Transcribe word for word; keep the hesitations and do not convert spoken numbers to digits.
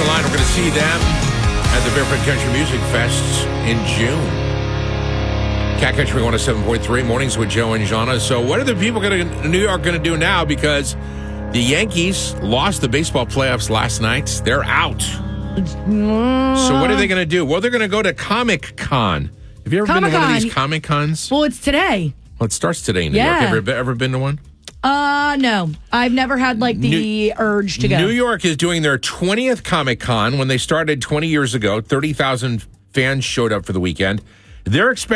Line. We're going to see them at the Barefoot Country Music Fest in June. Cat Country one oh seven point three, mornings with Joe and Jana. So what are the people going to New York going to do now? Because the Yankees lost the baseball playoffs last night. They're out. So what are they going to do? Well, they're going to go to Comic Con. Have you ever Comic-Con. been to one of these Comic Cons? Well, it's today. Well, it starts today in New Yeah. York. Have you ever, ever been to one? Uh, no. I've never had, like, the New- urge to go. New York is doing their twentieth Comic Con. When they started twenty years ago, thirty thousand fans showed up for the weekend. They're expecting